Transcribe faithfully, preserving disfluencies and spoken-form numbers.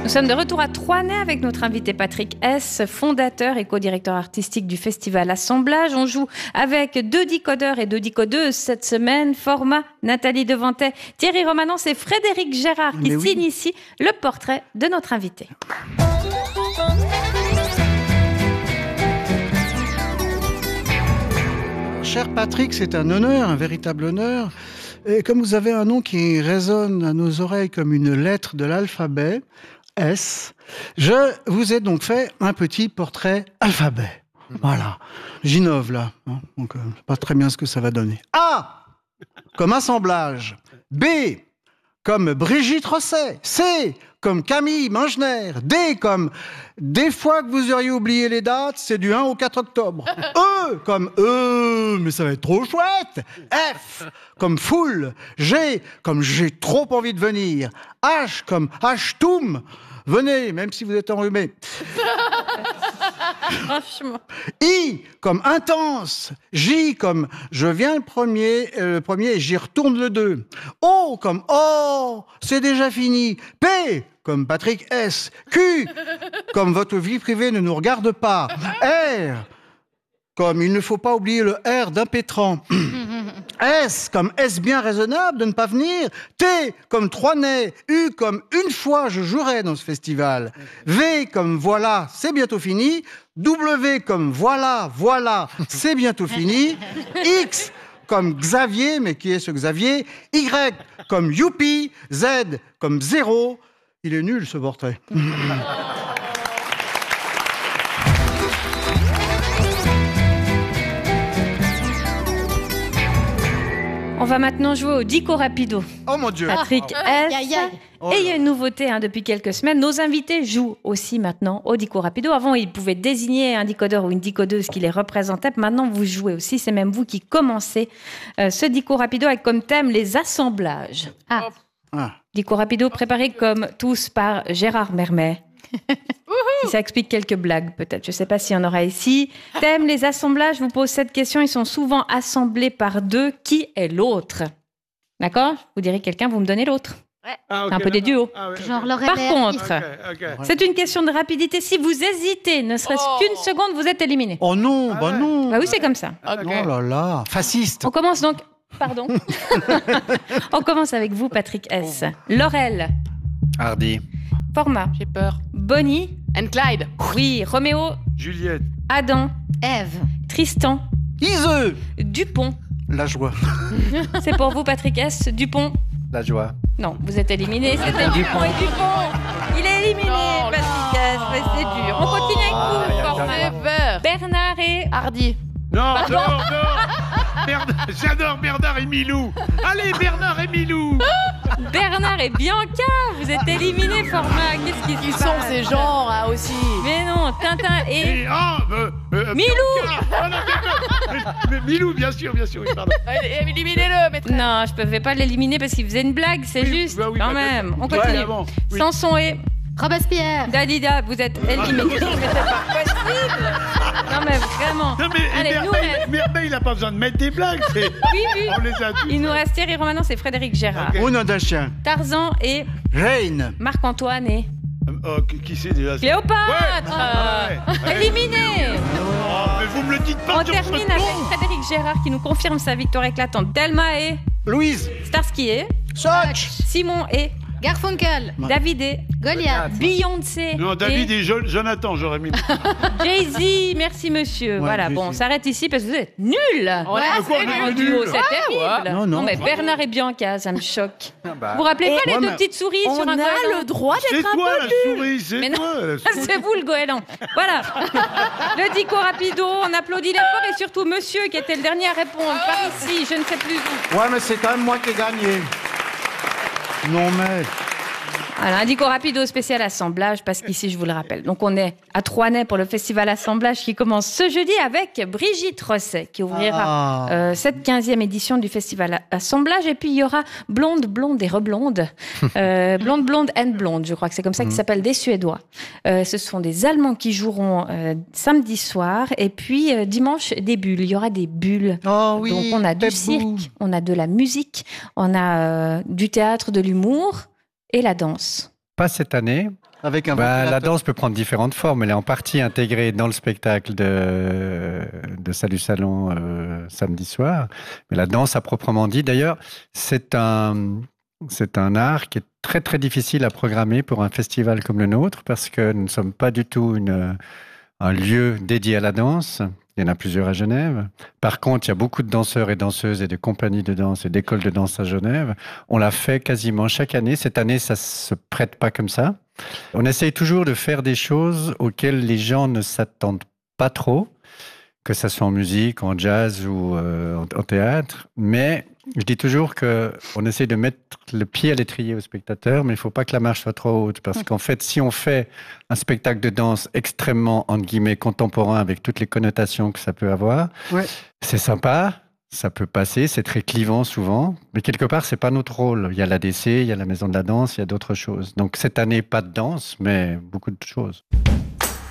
Nous sommes de retour à Troisnay avec notre invité Patrick S, fondateur et co-directeur artistique du festival Assemblage. On joue avec deux décodeurs et deux décodeuses cette semaine. Format, Nathalie Devantet, Thierry Romanens et Frédéric Gérard qui Mais signent oui. ici le portrait de notre invité. Cher Patrick, c'est un honneur, un véritable honneur. Et comme vous avez un nom qui résonne à nos oreilles comme une lettre de l'alphabet, S, je vous ai donc fait un petit portrait alphabet. Voilà. J'innove là. hein, Donc, euh, je sais pas très bien ce que ça va donner. A, comme assemblage. B, comme Brigitte Rosset. C, comme Camille Mangener. D, comme des fois que vous auriez oublié les dates, c'est du un au quatre octobre. E, comme E, mais ça va être trop chouette. F, comme foule. G, comme j'ai trop envie de venir. H, comme H-toum. Venez, même si vous êtes enrhumé. Franchement. I, comme intense. J, comme je viens le premier, euh, le premier et j'y retourne le deux. O, comme oh, c'est déjà fini. P, comme Patrick S. Q, comme votre vie privée ne nous regarde pas. R, comme il ne faut pas oublier le R d'impétrant. S, comme est-ce bien raisonnable de ne pas venir? T, comme Troisnay. U, comme une fois je jouerai dans ce festival. V, comme voilà, c'est bientôt fini. W, comme voilà, voilà, c'est bientôt fini. X, comme Xavier, mais qui est ce Xavier? Y, comme youpi. Z, comme zéro. Il est nul ce portrait. On va maintenant jouer au Dico Rapido. Oh mon Dieu. Patrick S. Aïe, aïe, aïe. Oh Et il y là. a une nouveauté hein, depuis quelques semaines. Nos invités jouent aussi maintenant au Dico Rapido. Avant, ils pouvaient désigner un dicodeur ou une dicodeuse qui les représentait. Maintenant, vous jouez aussi. C'est même vous qui commencez euh, ce Dico Rapido avec comme thème les assemblages. Ah. Ah. Dico Rapido préparé comme tous par Gérard Mermet. Si ça explique quelques blagues, peut-être. Je ne sais pas s'il y en aura ici. Thème les assemblages. Je vous pose cette question. Ils sont souvent assemblés par deux. Qui est l'autre? D'accord? Vous direz quelqu'un, vous me donnez l'autre. Ah, ok, Un peu des duos. Ah, ouais, ok. Genre Laurel Par et contre, Ok, ok. c'est une question de rapidité. Si vous hésitez, ne serait-ce Oh. qu'une seconde, vous êtes éliminé. Oh non, bah ouais. non. Bah oui, c'est comme ça. Ok. Oh là là, fasciste. On commence donc... Pardon. On commence avec vous, Patrick S. Laurel. Hardy. Format. J'ai peur. Bonnie. And Clyde. Oui. Roméo. Juliette. Adam. Eve. Tristan. Iseux. Dupont. La joie. C'est pour vous, Patrick S. Dupont. La joie. Non, vous êtes éliminé. C'était Dupont et Dupont. Il est éliminé, Oh Patrick S. Ouais, c'est dur. On continue avec Ah, vous, y a Format. Ever. Bernard et... Hardy. Non, non, non. Bernard- J'adore Bernard et Milou. Allez, Bernard et Milou. Bernard et Bianca. Vous êtes éliminés, Format. Qu'est-ce qui Ils se sont passe? ces gens là aussi. Mais non, Tintin et... Et ah, euh, euh, Milou. Bianca. Ah, non, Bianca. Mais- mais Milou, bien sûr, bien sûr. Oui, pardon. Allez, éliminez-le, maîtresse. Non, je ne pouvais pas l'éliminer parce qu'il faisait une blague, c'est Oui, juste. bah oui, quand bah, même. On ouais, continue. avant, oui. Sanson et Robespierre. Dalida, vous êtes éliminés. Mais c'est pas possible. Non, mais vraiment. Non, mais Allez, nous Merveille, reste. Merveille, il n'a pas besoin de mettre des blagues. c'est- Oui, oui. On les a tous. Il nous reste Thierry Romanens et Frédéric Gérard. Ok. Au nom d'un chien. Tarzan et Reine. Marc-Antoine et Oh, qui- qui c'est déjà ça? Cléopâtre. Ouais. Ouais, ouais. Éliminé. Oh, mais vous me le dites pas. On sur termine ce avec ton. Frédéric Gérard qui nous confirme sa victoire éclatante. Delma et Louise. Starsky et Soch. Simon et Garfunkel. David et Goliath. Beyoncé. Non, David et Jo- Jonathan, j'aurais mis. Jay-Z, merci monsieur. Ouais, voilà, Jay-Z. bon, on s'arrête ici parce que vous êtes nuls. Ouais, quoi, c'est on est En nul. duo, nul. c'est terrible. Non, non. mais Bernard et Bianca, ça me choque. bah. Vous vous rappelez pas Et- les Ouais, deux mais- petites souris On sur un a goéland le droit C'est d'être un toi peu la souris, c'est Mais non. toi la Ah, souris. c'est vous le goéland. Voilà. Le Dico Rapido, on applaudit l'effort et surtout monsieur qui était le dernier à répondre. Par ici, je ne sais plus où. Ouais, mais c'est quand même moi qui ai gagné. Non, mais. Voilà, un Dico Rapido spécial assemblage, parce qu'ici, je vous le rappelle. Donc, on est à Troisnay pour le festival Assemblage qui commence ce jeudi avec Brigitte Rosset qui ouvrira Ah. euh, cette quinzième édition du festival Assemblage. Et puis, il y aura Blonde, Blonde et Reblonde. Euh, blonde, Blonde and Blonde, je crois que c'est comme ça qu'ils s'appellent, des Suédois. Euh, ce sont des Allemands qui joueront euh, samedi soir. Et puis, euh, dimanche, des bulles. Il y aura des bulles. Oh oui. Donc, on a du Pep cirque, Boo. on a de la musique, on a euh, du théâtre, de l'humour et la danse. Pas cette année. avec un Bah, la ventilateur. danse peut prendre différentes formes. Elle est en partie intégrée dans le spectacle de, de Salut Salon euh, samedi soir. Mais la danse à proprement dit, d'ailleurs, c'est un, c'est un art qui est très très difficile à programmer pour un festival comme le nôtre parce que nous ne sommes pas du tout une, un lieu dédié à la danse. Il y en a plusieurs à Genève. Par contre, il y a beaucoup de danseurs et danseuses et de compagnies de danse et d'écoles de danse à Genève. On l'a fait quasiment chaque année. Cette année, ça se prête pas comme ça. On essaye toujours de faire des choses auxquelles les gens ne s'attendent pas trop, que ça soit en musique, en jazz ou euh, en, en théâtre. Mais je dis toujours qu'on essaye de mettre le pied à l'étrier au spectateur, mais il ne faut pas que la marche soit trop haute. Parce qu'en fait, si on fait un spectacle de danse extrêmement, entre guillemets, contemporain, avec toutes les connotations que ça peut avoir, Ouais. c'est sympa, ça peut passer, c'est très clivant souvent, mais quelque part, c'est pas notre rôle. Il y a l'A D C, il y a la Maison de la Danse, il y a d'autres choses. Donc cette année, pas de danse, mais beaucoup de choses.